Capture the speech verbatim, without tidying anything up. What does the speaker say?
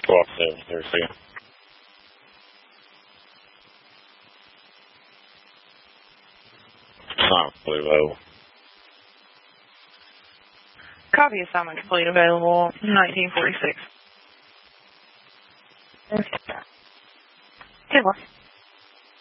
twelve seven, here, see you. Not fully available. Copy assignment complete, available nineteen forty-six. Hey, boss.